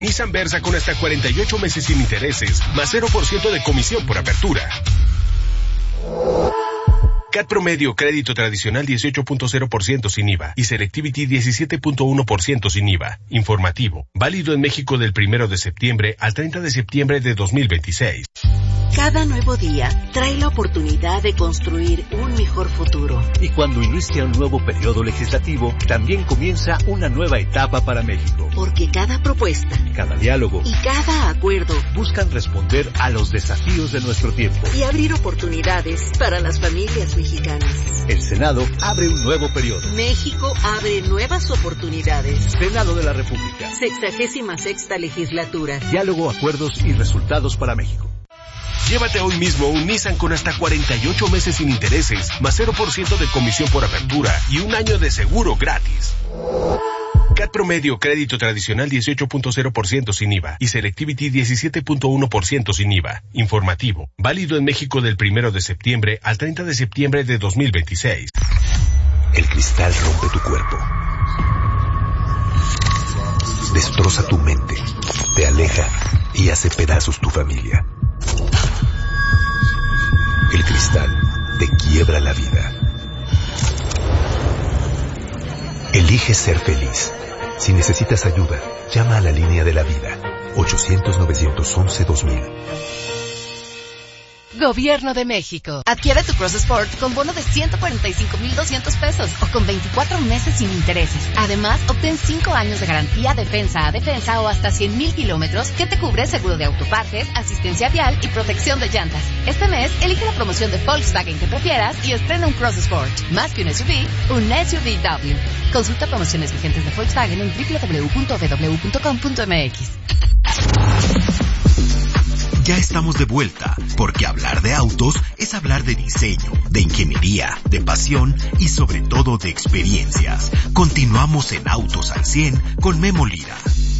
Nissan Versa con hasta 48 meses sin intereses, más 0% de comisión por apertura. CAT promedio, crédito tradicional 18.0% sin IVA y Selectivity 17.1% sin IVA. Informativo, válido en México del 1 de septiembre al 30 de septiembre de 2026. Cada nuevo día trae la oportunidad de construir un mejor futuro. Y cuando inicia un nuevo periodo legislativo, también comienza una nueva etapa para México. Porque cada propuesta, cada diálogo y cada acuerdo buscan responder a los desafíos de nuestro tiempo y abrir oportunidades para las familias mexicanas. El Senado abre un nuevo periodo. México abre nuevas oportunidades. Senado de la República. 66ª legislatura. Diálogo, acuerdos y resultados para México. Llévate hoy mismo un Nissan con hasta 48 meses sin intereses, más 0% de comisión por apertura y un año de seguro gratis. CAT promedio, crédito tradicional 18.0% sin IVA y Selectivity 17.1% sin IVA. Informativo, válido en México del 1 de septiembre al 30 de septiembre de 2026. El cristal rompe tu cuerpo. Destroza tu mente, te aleja y hace pedazos tu familia. El cristal te quiebra la vida. Elige ser feliz. Si necesitas ayuda, llama a la línea de la vida. 800-911-2000. Gobierno de México. Adquiere tu Cross Sport con bono de 145,200 pesos o con 24 meses sin intereses. Además, obtén 5 años de garantía defensa a defensa o hasta 100,000 kilómetros que te cubre seguro de autopartes, asistencia vial y protección de llantas. Este mes, elige la promoción de Volkswagen que prefieras y estrena un Cross Sport. Más que un SUV, un SUVW. Consulta promociones vigentes de Volkswagen en www.vw.com.mx. Ya estamos de vuelta, porque hablar de autos es hablar de diseño, de ingeniería, de pasión y sobre todo de experiencias. Continuamos en Autos al 100 con Memo Lira.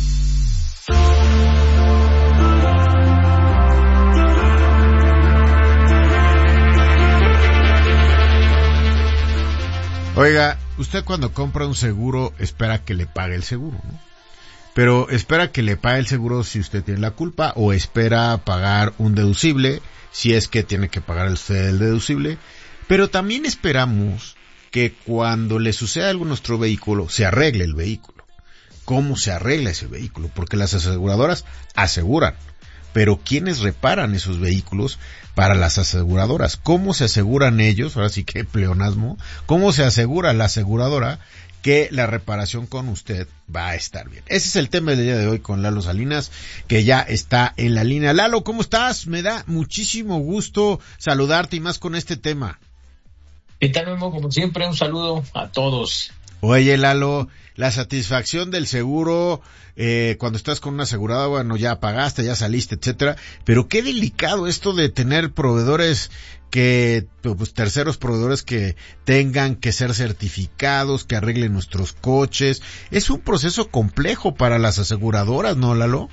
Oiga, usted cuando compra un seguro espera que le pague el seguro, ¿no? Pero espera que le pague el seguro si usted tiene la culpa o espera pagar un deducible si es que tiene que pagar usted el deducible. Pero también esperamos que cuando le suceda algo a nuestro vehículo se arregle el vehículo. ¿Cómo se arregla ese vehículo? Porque las aseguradoras aseguran, pero ¿quiénes reparan esos vehículos para las aseguradoras? ¿Cómo se aseguran ellos? Ahora sí que pleonasmo. ¿Cómo se asegura la aseguradora que la reparación con usted va a estar bien? Ese es el tema del día de hoy con Lalo Salinas, que ya está en la línea. Lalo, ¿cómo estás? Me da muchísimo gusto saludarte y más con este tema. ¿Qué tal, Memo? Como siempre, un saludo a todos. Oye, Lalo, la satisfacción del seguro, cuando estás con una aseguradora, bueno, ya pagaste, ya saliste, etcétera, pero qué delicado esto de tener proveedores pues terceros proveedores que tengan que ser certificados, que arreglen nuestros coches. Es un proceso complejo para las aseguradoras, ¿no, Lalo?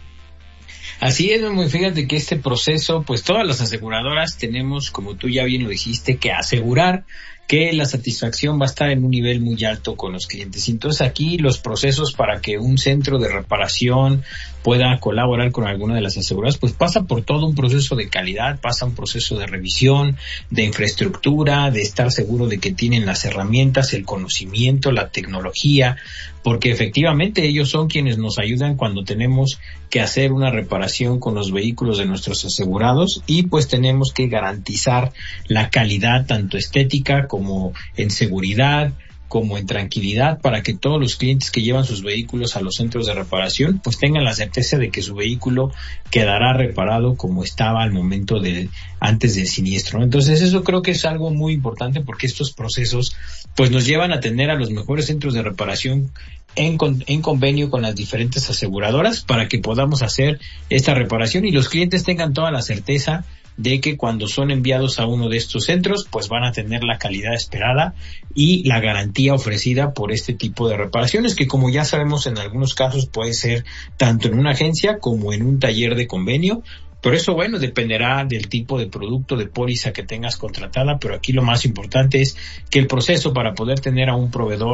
Así es, muy fíjate que este proceso, pues todas las aseguradoras tenemos, como tú ya bien lo dijiste, que asegurar que la satisfacción va a estar en un nivel muy alto con los clientes. Entonces aquí los procesos para que un centro de reparación pueda colaborar con alguna de las aseguradoras, pues pasa por todo un proceso de calidad, pasa un proceso de revisión, de infraestructura, de estar seguro de que tienen las herramientas, el conocimiento, la tecnología, porque efectivamente ellos son quienes nos ayudan cuando tenemos que hacer una reparación con los vehículos de nuestros asegurados y pues tenemos que garantizar la calidad tanto estética como en seguridad, como en tranquilidad, para que todos los clientes que llevan sus vehículos a los centros de reparación pues tengan la certeza de que su vehículo quedará reparado como estaba al momento antes del siniestro. Entonces eso creo que es algo muy importante porque estos procesos pues nos llevan a tener a los mejores centros de reparación en convenio con las diferentes aseguradoras para que podamos hacer esta reparación y los clientes tengan toda la certeza de que cuando son enviados a uno de estos centros, pues van a tener la calidad esperada y la garantía ofrecida por este tipo de reparaciones, que como ya sabemos en algunos casos puede ser tanto en una agencia como en un taller de convenio. Pero eso, bueno, dependerá del tipo de producto, de póliza que tengas contratada, pero aquí lo más importante es que el proceso para poder tener a un proveedor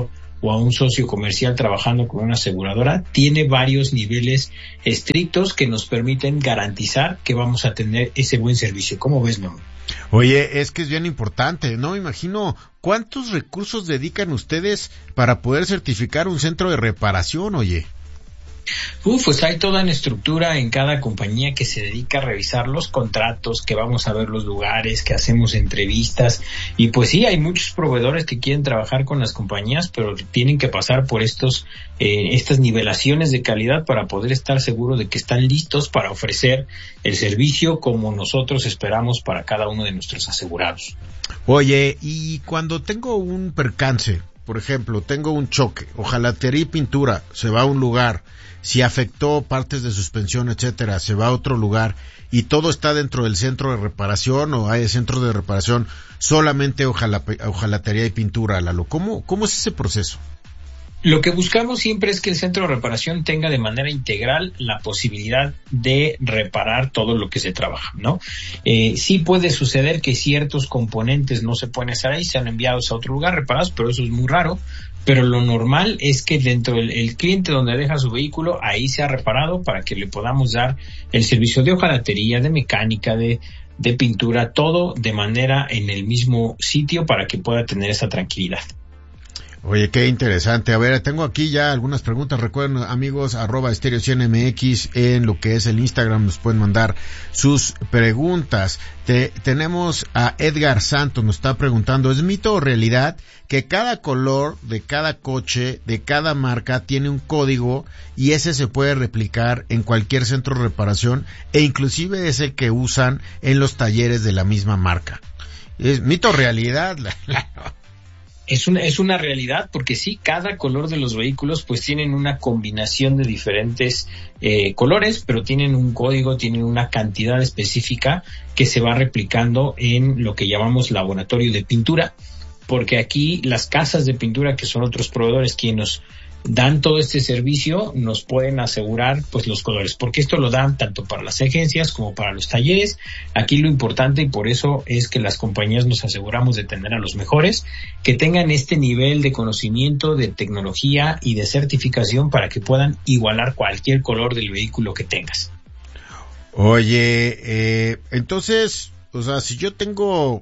o a un socio comercial trabajando con una aseguradora, tiene varios niveles estrictos que nos permiten garantizar que vamos a tener ese buen servicio. ¿Cómo ves, Memo? Oye, es que es bien importante, ¿no? Imagino, ¿cuántos recursos dedican ustedes para poder certificar un centro de reparación, oye? Pues hay toda una estructura en cada compañía que se dedica a revisar los contratos, que vamos a ver los lugares, que hacemos entrevistas, y pues sí, hay muchos proveedores que quieren trabajar con las compañías, pero tienen que pasar por estas nivelaciones de calidad para poder estar seguros de que están listos para ofrecer el servicio como nosotros esperamos para cada uno de nuestros asegurados. Oye, y cuando tengo un percance, por ejemplo, tengo un choque, hojalatería y pintura, se va a un lugar, si afectó partes de suspensión, etcétera, se va a otro lugar y todo está dentro del centro de reparación o hay centros de reparación solamente hojalatería y pintura, Lalo. ¿Cómo es ese proceso? Lo que buscamos siempre es que el centro de reparación tenga de manera integral la posibilidad de reparar todo lo que se trabaja, ¿no? Sí puede suceder que ciertos componentes no se pueden hacer ahí, sean enviados a otro lugar reparados, pero eso es muy raro. Pero lo normal es que dentro del cliente donde deja su vehículo, ahí sea reparado para que le podamos dar el servicio de hojalatería, de mecánica, de pintura, todo de manera en el mismo sitio para que pueda tener esa tranquilidad. Oye, qué interesante. A ver, tengo aquí ya algunas preguntas. Recuerden, amigos, @Stereo100MX en lo que es el Instagram, nos pueden mandar sus preguntas. Tenemos a Edgar Santos, nos está preguntando, ¿es mito o realidad que cada color de cada coche, de cada marca, tiene un código y ese se puede replicar en cualquier centro de reparación e inclusive es el que usan en los talleres de la misma marca? ¿Es mito o realidad? Es una realidad porque sí, cada color de los vehículos pues tienen una combinación de diferentes colores, pero tienen un código, tienen una cantidad específica que se va replicando en lo que llamamos laboratorio de pintura, porque aquí las casas de pintura, que son otros proveedores quienes nos dan todo este servicio, nos pueden asegurar pues los colores, porque esto lo dan tanto para las agencias como para los talleres. Aquí lo importante, y por eso es que las compañías nos aseguramos de tener a los mejores, que tengan este nivel de conocimiento, de tecnología y de certificación para que puedan igualar cualquier color del vehículo que tengas. Oye, entonces, o sea, si yo tengo,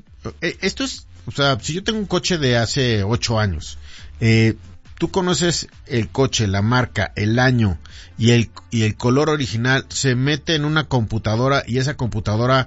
si yo tengo un coche de hace 8 años, tú conoces el coche, la marca, el año y el color original, se mete en una computadora y esa computadora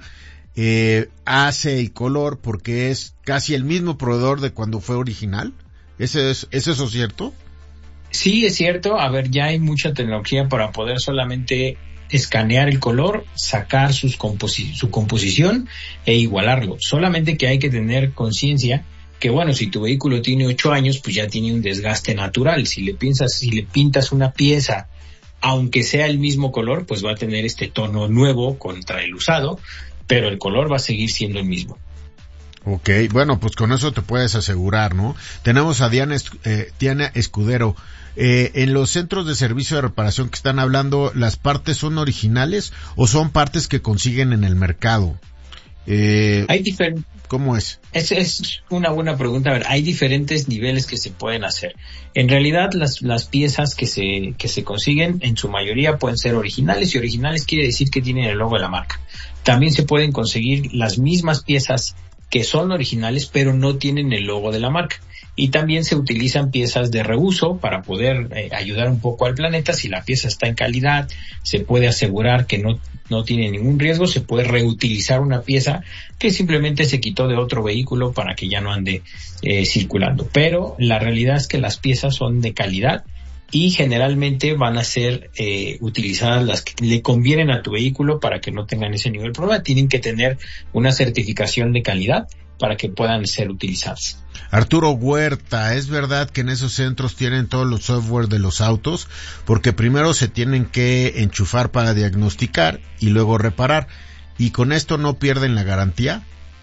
hace el color porque es casi el mismo proveedor de cuando fue original. ¿Es eso cierto? Sí, es cierto. A ver, ya hay mucha tecnología para poder solamente escanear el color, sacar su composición e igualarlo. Solamente que hay que tener conciencia que bueno, si tu vehículo tiene 8 años, pues ya tiene un desgaste natural. Si le pintas una pieza, aunque sea el mismo color, pues va a tener este tono nuevo contra el usado, pero el color va a seguir siendo el mismo. Ok, bueno, pues con eso te puedes asegurar, ¿no? Tenemos a Diana Escudero. En los centros de servicio de reparación que están hablando, ¿las partes son originales o son partes que consiguen en el mercado? Hay diferentes. ¿Cómo es? Es una buena pregunta. A ver, hay diferentes niveles que se pueden hacer. En realidad, las piezas que se consiguen, en su mayoría pueden ser originales, y originales quiere decir que tienen el logo de la marca. También se pueden conseguir las mismas piezas que son originales, pero no tienen el logo de la marca. Y también se utilizan piezas de reuso para poder ayudar un poco al planeta. Si la pieza está en calidad, se puede asegurar que no tiene ningún riesgo, se puede reutilizar una pieza que simplemente se quitó de otro vehículo para que ya no ande circulando. Pero la realidad es que las piezas son de calidad y generalmente van a ser utilizadas las que le convienen a tu vehículo para que no tengan ese nivel de problema. Tienen que tener una certificación de calidad para que puedan ser utilizadas. Arturo Huerta, ¿es verdad que en esos centros tienen todos los software de los autos? Porque primero se tienen que enchufar para diagnosticar y luego reparar, ¿y con esto no pierden la garantía?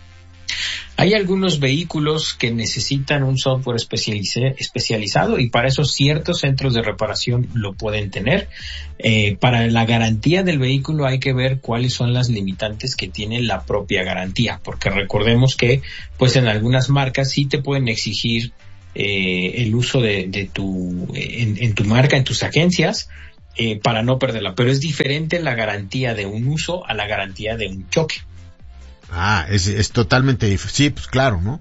Hay algunos vehículos que necesitan un software especializado y para eso ciertos centros de reparación lo pueden tener. Para la garantía del vehículo hay que ver cuáles son las limitantes que tiene la propia garantía, porque recordemos que pues en algunas marcas sí te pueden exigir el uso de tu en tu marca, en tus agencias, para no perderla. Pero es diferente la garantía de un uso a la garantía de un choque. Es totalmente diferente. Sí, pues claro, ¿no?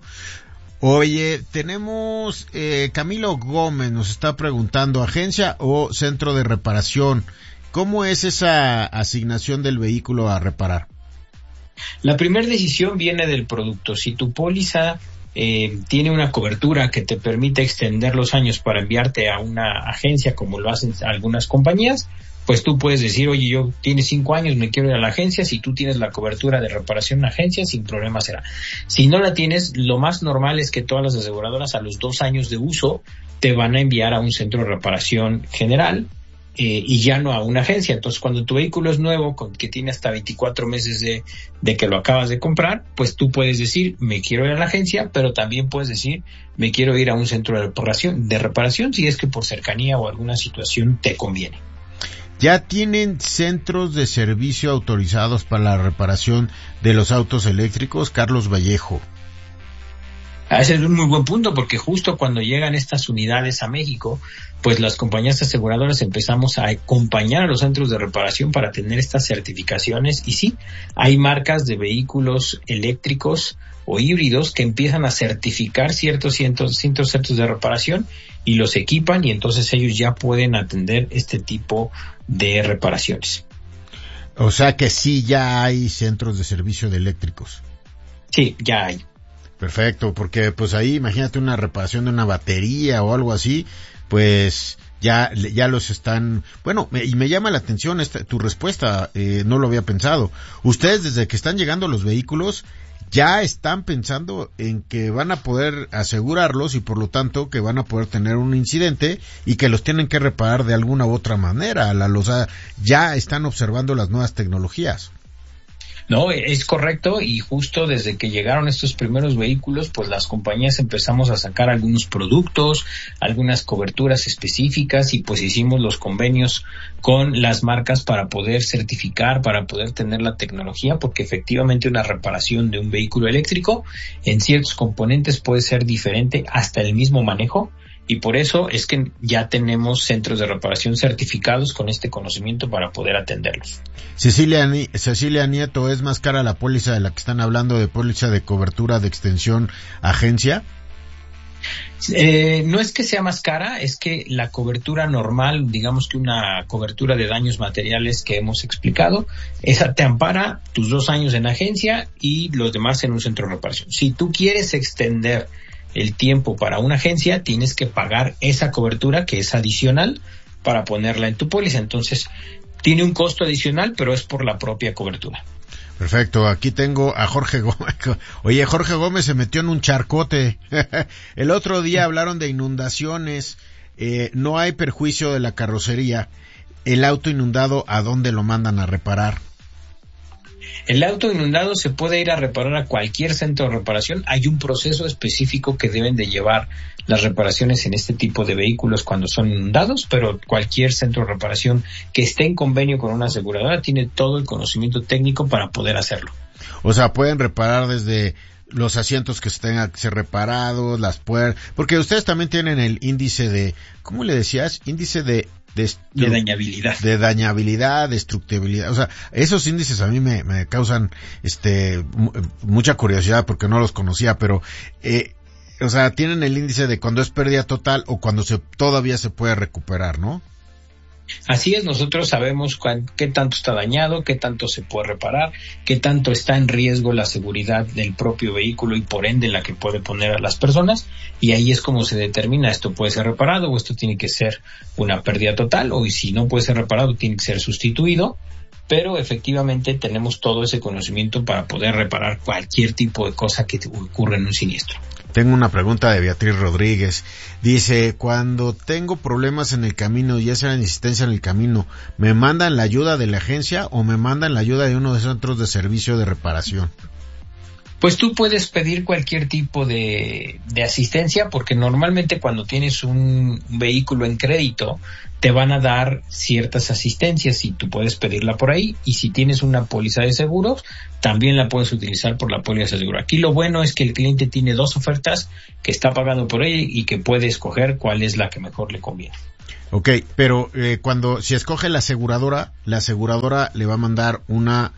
Oye, tenemos Camilo Gómez nos está preguntando, ¿agencia o centro de reparación? ¿Cómo es esa asignación del vehículo a reparar? La primera decisión viene del producto. Si tu póliza tiene una cobertura que te permite extender los años para enviarte a una agencia, como lo hacen algunas compañías, pues tú puedes decir, oye, yo tiene 5 años, me quiero ir a la agencia. Si tú tienes la cobertura de reparación en agencia, sin problema será. Si no la tienes, lo más normal es que todas las aseguradoras a los 2 años de uso te van a enviar a un centro de reparación general, y ya no a una agencia. Entonces, cuando tu vehículo es nuevo, que tiene hasta 24 meses de que lo acabas de comprar, pues tú puedes decir, me quiero ir a la agencia, pero también puedes decir, me quiero ir a un centro de reparación si es que por cercanía o alguna situación te conviene. ¿Ya tienen centros de servicio autorizados para la reparación de los autos eléctricos? Carlos Vallejo. Ese es un muy buen punto, porque justo cuando llegan estas unidades a México, pues las compañías aseguradoras empezamos a acompañar a los centros de reparación para tener estas certificaciones. Y sí, hay marcas de vehículos eléctricos o híbridos que empiezan a certificar ciertos centros de reparación y los equipan, y entonces ellos ya pueden atender este tipo de reparaciones. O sea que sí, ya hay centros de servicio de eléctricos. Sí, ya hay. Perfecto, porque pues ahí imagínate una reparación de una batería o algo así, pues ya los están... Bueno, y me llama la atención tu respuesta, no lo había pensado. Ustedes desde que están llegando los vehículos ya están pensando en que van a poder asegurarlos y por lo tanto que van a poder tener un incidente y que los tienen que reparar de alguna u otra manera. Ya están observando las nuevas tecnologías. No, es correcto, y justo desde que llegaron estos primeros vehículos, pues las compañías empezamos a sacar algunos productos, algunas coberturas específicas, y pues hicimos los convenios con las marcas para poder certificar, para poder tener la tecnología, porque efectivamente una reparación de un vehículo eléctrico en ciertos componentes puede ser diferente hasta el mismo manejo. Y por eso es que ya tenemos centros de reparación certificados con este conocimiento para poder atenderlos. Cecilia Nieto, ¿es más cara la póliza de la que están hablando, de póliza de cobertura de extensión agencia? No es que sea más cara, es que la cobertura normal, digamos que una cobertura de daños materiales que hemos explicado, esa te ampara tus 2 años en agencia y los demás en un centro de reparación. Si tú quieres extender el tiempo para una agencia, tienes que pagar esa cobertura que es adicional para ponerla en tu póliza. Entonces, tiene un costo adicional, pero es por la propia cobertura. Perfecto, aquí tengo a Jorge Gómez. Oye, Jorge Gómez se metió en un charcote. El otro día hablaron de inundaciones, no hay perjuicio de la carrocería. El auto inundado, ¿a dónde lo mandan a reparar? El auto inundado se puede ir a reparar a cualquier centro de reparación. Hay un proceso específico que deben de llevar las reparaciones en este tipo de vehículos cuando son inundados, pero cualquier centro de reparación que esté en convenio con una aseguradora tiene todo el conocimiento técnico para poder hacerlo. O sea, pueden reparar desde los asientos que tengan que ser reparados, las puertas, porque ustedes también tienen el índice de, ¿cómo le decías? Índice de dañabilidad. De dañabilidad, destructibilidad. O sea, esos índices a mí me causan mucha curiosidad porque no los conocía, pero o sea, tienen el índice de cuando es pérdida total o cuando todavía se puede recuperar, ¿no? Así es, nosotros sabemos qué tanto está dañado, qué tanto se puede reparar, qué tanto está en riesgo la seguridad del propio vehículo y por ende la que puede poner a las personas, y ahí es como se determina, esto puede ser reparado o esto tiene que ser una pérdida total, o si no puede ser reparado tiene que ser sustituido, pero efectivamente tenemos todo ese conocimiento para poder reparar cualquier tipo de cosa que ocurra en un siniestro. Tengo una pregunta de Beatriz Rodríguez. Dice, cuando tengo problemas en el camino, ya sea en insistencia en el camino, ¿me mandan la ayuda de la agencia o me mandan la ayuda de uno de los centros de servicio de reparación? Pues tú puedes pedir cualquier tipo de asistencia, porque normalmente cuando tienes un vehículo en crédito te van a dar ciertas asistencias y tú puedes pedirla por ahí, y si tienes una póliza de seguros también la puedes utilizar por la póliza de seguro. Aquí lo bueno es que el cliente tiene 2 ofertas que está pagando por ella y que puede escoger cuál es la que mejor le conviene. Ok, pero si escoge la aseguradora le va a mandar una,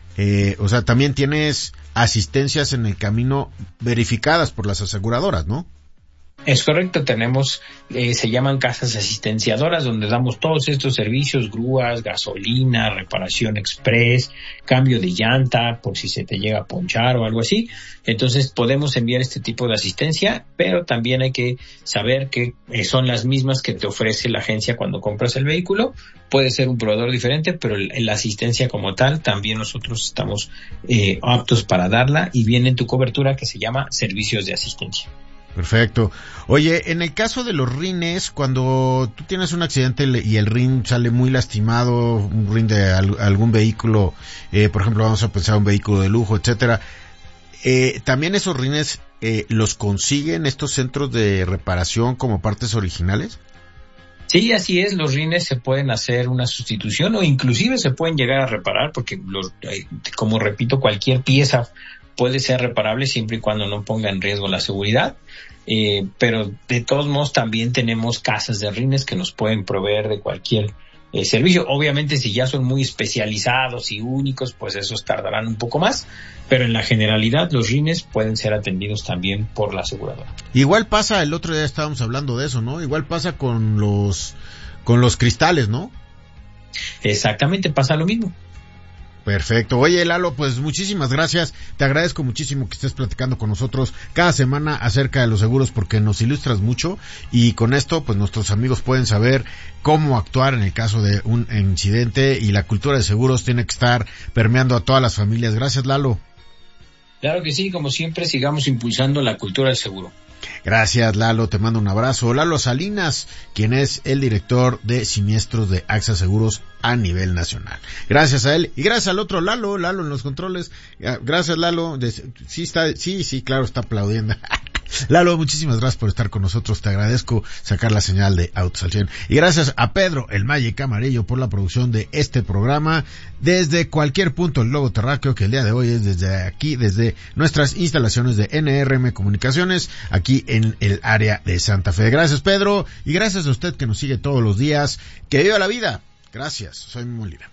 o sea, también tienes asistencias en el camino verificadas por las aseguradoras, ¿no? Es correcto, tenemos, se llaman casas asistenciadoras, donde damos todos estos servicios: grúas, gasolina, reparación express, cambio de llanta por si se te llega a ponchar o algo así. Entonces podemos enviar este tipo de asistencia, pero también hay que saber que son las mismas que te ofrece la agencia cuando compras el vehículo. Puede ser un proveedor diferente, pero la asistencia como tal también nosotros estamos aptos para darla, y viene en tu cobertura que se llama servicios de asistencia. Perfecto. Oye, en el caso de los rines, cuando tú tienes un accidente y el rin sale muy lastimado, un rin de algún vehículo, por ejemplo, vamos a pensar un vehículo de lujo, etcétera, ¿también esos rines los consiguen estos centros de reparación como partes originales? Sí, así es. Los rines se pueden hacer una sustitución, o inclusive se pueden llegar a reparar, porque como repito, cualquier pieza puede ser reparable siempre y cuando no ponga en riesgo la seguridad, pero de todos modos también tenemos casas de rines que nos pueden proveer de cualquier servicio. Obviamente, si ya son muy especializados y únicos, pues esos tardarán un poco más, pero en la generalidad los rines pueden ser atendidos también por la aseguradora. Igual pasa, el otro día estábamos hablando de eso, ¿no? Igual pasa con los cristales, ¿no? Exactamente, pasa lo mismo. Perfecto. Oye, Lalo, pues muchísimas gracias. Te agradezco muchísimo que estés platicando con nosotros cada semana acerca de los seguros, porque nos ilustras mucho, y con esto pues nuestros amigos pueden saber cómo actuar en el caso de un incidente, y la cultura de seguros tiene que estar permeando a todas las familias. Gracias, Lalo. Claro que sí, como siempre, sigamos impulsando la cultura del seguro. Gracias, Lalo, te mando un abrazo. Lalo Salinas, quien es el director de siniestros de AXA Seguros a nivel nacional. Gracias a él, y gracias al otro Lalo en los controles. Gracias, Lalo. Sí, claro, está aplaudiendo. Lalo, muchísimas gracias por estar con nosotros, te agradezco sacar la señal de Autos al 100. Y gracias a Pedro, el Magic Amarillo, por la producción de este programa desde cualquier punto del globo terráqueo, que el día de hoy es desde aquí, desde nuestras instalaciones de NRM Comunicaciones, aquí en el área de Santa Fe. Gracias, Pedro, y gracias a usted que nos sigue todos los días. ¡Que viva la vida! Gracias, soy Molina.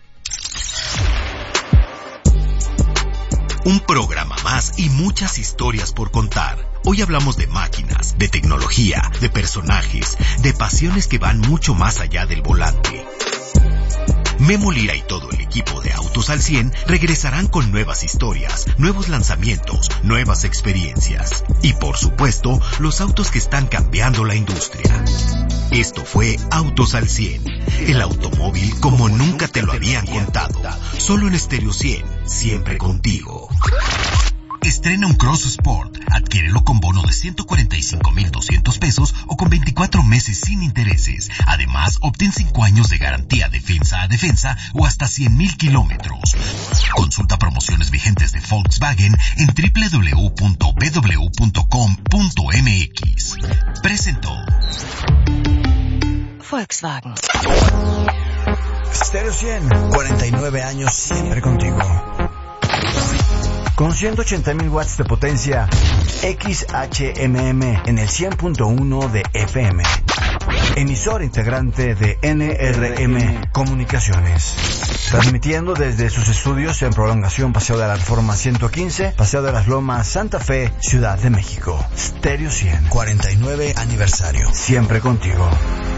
Un programa más y muchas historias por contar. Hoy hablamos de máquinas, de tecnología, de personajes, de pasiones que van mucho más allá del volante. Memo Lira y todo el equipo de Autos al 100 regresarán con nuevas historias, nuevos lanzamientos, nuevas experiencias. Y por supuesto, los autos que están cambiando la industria. Esto fue Autos al 100, el automóvil como nunca te lo habían contado. Solo en Stereo 100, siempre contigo. Estrena un Cross Sport, adquiérelo con bono de 145,200 pesos o con 24 meses sin intereses. Además, obtén 5 años de garantía defensa a defensa o hasta 100,000 kilómetros. Consulta promociones vigentes de Volkswagen en www.bw.com.mx. Presentó Volkswagen. Stereo 100, 49 años siempre contigo. Con 180,000 watts de potencia, XHMM en el 100.1 de FM. Emisor integrante de NRM Comunicaciones. Transmitiendo desde sus estudios en Prolongación Paseo de la Reforma 115, Paseo de las Lomas, Santa Fe, Ciudad de México. Stereo 100, 49 aniversario. Siempre contigo.